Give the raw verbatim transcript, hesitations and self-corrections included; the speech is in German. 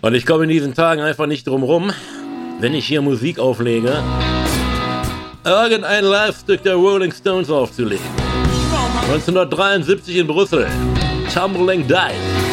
Und ich komme in diesen Tagen einfach nicht drum rum, wenn ich hier Musik auflege, irgendein Live-Stück der Rolling Stones aufzulegen. neunzehnhundertdreiundsiebzig in Brüssel. Tumbling Dice.